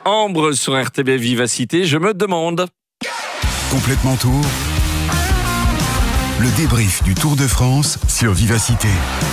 Ambre sur RTBF Vivacité, je me demande. Complètement Tour. Le débrief du Tour de France sur Vivacité.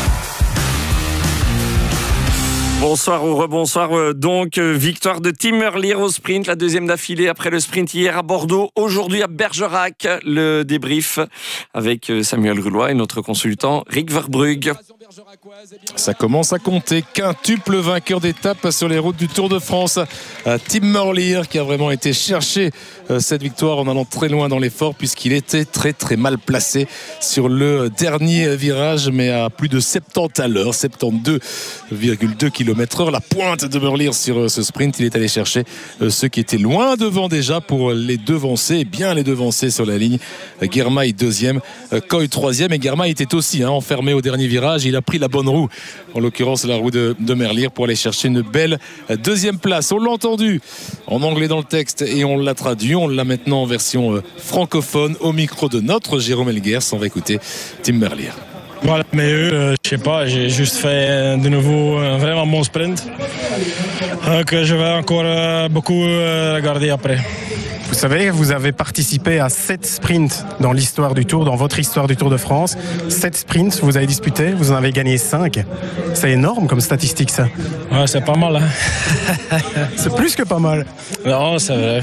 Bonsoir ou rebonsoir. Donc, victoire de Tim Merlier au sprint, la deuxième d'affilée après le sprint hier à Bordeaux. Aujourd'hui à Bergerac, le débrief avec Samuel Rulois et notre consultant Rick Verbrugge. Ça commence à compter. Quintuple vainqueur d'étape sur les routes du Tour de France. Tim Merlier qui a vraiment été chercher cette victoire en allant très loin dans l'effort puisqu'il était très très mal placé sur le dernier virage, mais à plus de 70 à l'heure, 72,2 km/h. La pointe de Merlier sur ce sprint, il est allé chercher ceux qui étaient loin devant déjà pour les devancer, et bien les devancer sur la ligne. Girmay deuxième, Coy troisième, et Girmay était aussi enfermé au dernier virage. Il a pris la bonne roue, en l'occurrence la roue de Merlier, pour aller chercher une belle deuxième place. On l'a entendu en anglais dans le texte et on l'a traduit. On l'a maintenant en version francophone au micro de notre Jérôme Elguers. On va écouter Tim Merlier. Voilà, mais je sais pas, j'ai juste fait de nouveau un vraiment bon sprint que je vais encore beaucoup regarder après. Vous savez, vous avez participé à 7 sprints dans l'histoire du Tour, dans votre histoire du Tour de France. 7 sprints, vous avez disputé, vous en avez gagné 5. C'est énorme comme statistique, ça. Ouais, c'est pas mal, hein. C'est plus que pas mal. Non, c'est vrai.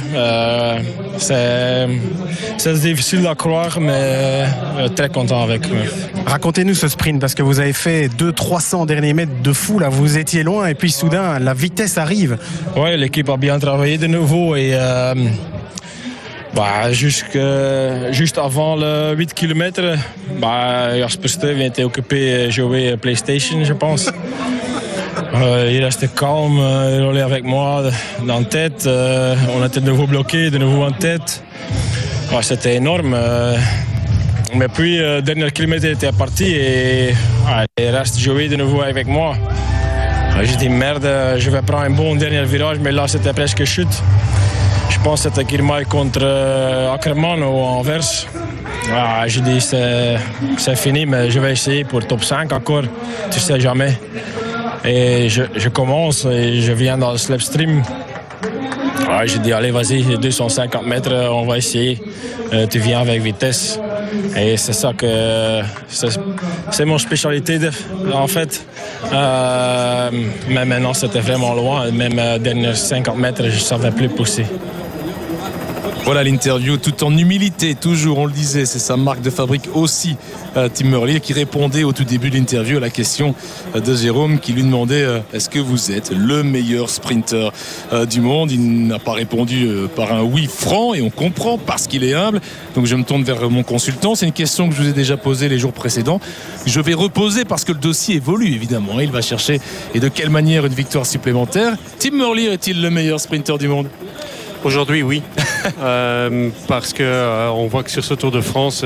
C'est difficile à croire, mais très content avec. Racontez-nous ce sprint, parce que vous avez fait 200-300 derniers mètres de fou, là. Vous étiez loin, et puis soudain, la vitesse arrive. Oui, l'équipe a bien travaillé de nouveau, et juste avant le 8 km, Jasper Stuyven était occupé à jouer PlayStation, je pense. Il restait calme, il roulait avec moi dans la tête. On était de nouveau bloqué, de nouveau en tête. C'était énorme. Mais puis, le dernier kilomètre était parti et il reste joué de nouveau avec moi. J'ai dit merde, je vais prendre un bon dernier virage, mais là c'était presque chute. Je pense que c'était Girmay contre Ackermann ou Anvers. J'ai dit c'est fini, mais je vais essayer pour top 5 encore, tu sais jamais. Et je commence et je viens dans le slipstream. J'ai dit allez vas-y, 250 mètres, on va essayer. Tu viens avec vitesse. Et c'est ça que c'est mon spécialité en fait. Mais maintenant c'était vraiment loin. Même dernières 50 mètres, je ne savais plus pousser. Voilà l'interview, tout en humilité, toujours, on le disait, c'est sa marque de fabrique aussi, Tim Merlier, qui répondait au tout début de l'interview à la question de Jérôme, qui lui demandait est-ce que vous êtes le meilleur sprinter du monde. Il n'a pas répondu par un oui franc, et on comprend parce qu'il est humble. Donc je me tourne vers mon consultant. C'est une question que je vous ai déjà posée les jours précédents. Je vais reposer parce que le dossier évolue évidemment. Il va chercher, et de quelle manière, une victoire supplémentaire. Tim Merlier est-il le meilleur sprinter du monde ? Aujourd'hui, oui, parce que on voit que sur ce Tour de France,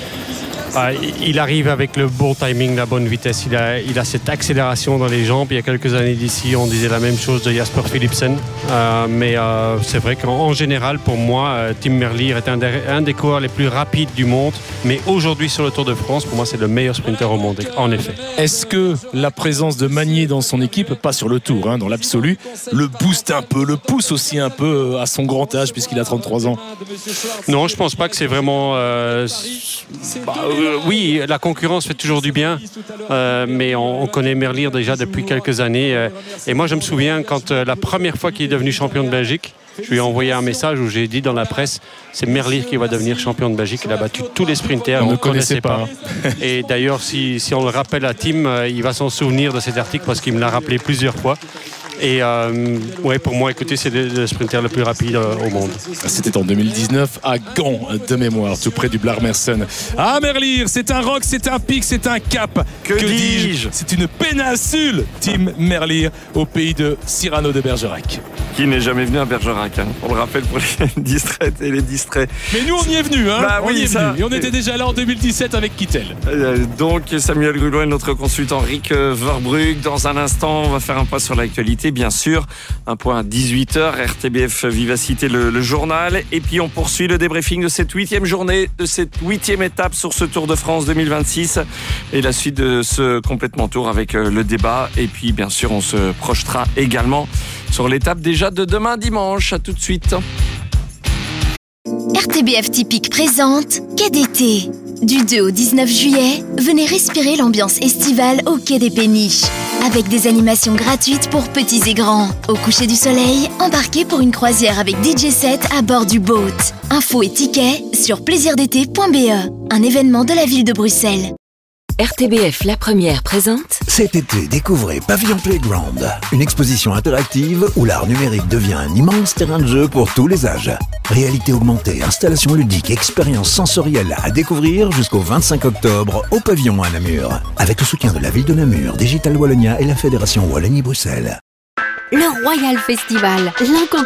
il arrive avec le bon timing, la bonne vitesse. Il a cette accélération dans les jambes. Il y a quelques années d'ici, on disait la même chose de Jasper Philipsen. Mais c'est vrai qu'en général, pour moi, Tim Merlier est un des coureurs les plus rapides du monde. Mais aujourd'hui, sur le Tour de France, pour moi, c'est le meilleur sprinter au monde, en effet. Est-ce que la présence de Magnier dans son équipe, pas sur le Tour, dans l'absolu, le booste un peu, le pousse aussi un peu à son grand âge, puisqu'il a 33 ans ? Non, je pense pas que c'est vraiment... oui, la concurrence fait toujours du bien, mais on connaît Merlier déjà depuis quelques années. Et moi, je me souviens quand la première fois qu'il est devenu champion de Belgique, je lui ai envoyé un message où j'ai dit dans la presse, c'est Merlier qui va devenir champion de Belgique. Il a battu tous les sprinters, on ne connaissait pas. Et d'ailleurs, si on le rappelle à Tim, il va s'en souvenir de cet article parce qu'il me l'a rappelé plusieurs fois. Et pour moi, écoutez, c'est le sprinter le plus rapide au monde. C'était en 2019 à Gand, de mémoire, tout près du Blarmersen. Ah, Merlier, c'est un roc, c'est un pic, c'est un cap. Que dis-je ? C'est une péninsule, Tim Merlier, au pays de Cyrano de Bergerac. Qui n'est jamais venu à Bergerac, on le rappelle pour les distraites et les distraits. Mais nous, on y est venus, on y est venu. Et on était déjà là en 2017 avec Kittel. Donc, Samuel Rulois, notre consultant Rick Verbrugge. Dans un instant, on va faire un point sur l'actualité, bien sûr. Un point à 18h, RTBF Vivacité, le journal. Et puis, on poursuit le débriefing de cette 8e journée, de cette 8e étape sur ce Tour de France 2026. Et la suite de ce complètement tour avec le débat. Et puis, bien sûr, on se projetera également sur l'étape déjà de demain dimanche. À tout de suite. RTBF Typique présente Quai d'été. Du 2 au 19 juillet, venez respirer l'ambiance estivale au Quai des Péniches. Avec des animations gratuites pour petits et grands. Au coucher du soleil, embarquez pour une croisière avec DJ set à bord du boat. Infos et tickets sur plaisirdété.be, un événement de la ville de Bruxelles. RTBF La Première présente. Cet été, découvrez Pavillon Playground, une exposition interactive où l'art numérique devient un immense terrain de jeu pour tous les âges. Réalité augmentée, installations ludiques, expériences sensorielles à découvrir jusqu'au 25 octobre au Pavillon à Namur. Avec le soutien de la ville de Namur, Digital Wallonia et la Fédération Wallonie-Bruxelles. Le Royal Festival, l'incontournable